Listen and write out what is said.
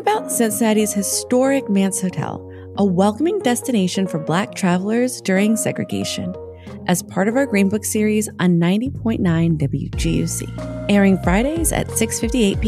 about Cincinnati's historic Mance Hotel, a welcoming destination for Black travelers during segregation, as part of our Green Book series on 90.9 WGUC, airing Fridays at 6:58 p.m.